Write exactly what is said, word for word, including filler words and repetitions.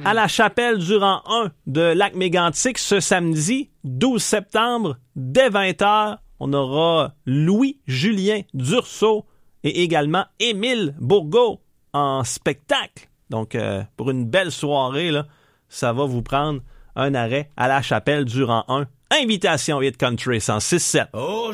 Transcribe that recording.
à la chapelle du rang un de Lac-Mégantic ce samedi, douze septembre, dès vingt heures. On aura Louis-Julien Dursault et également Émile Bourgault en spectacle. Donc, euh, pour une belle soirée, là, ça va vous prendre un arrêt à la chapelle du rang un. Invitation Hit Country cent six sept. Oh,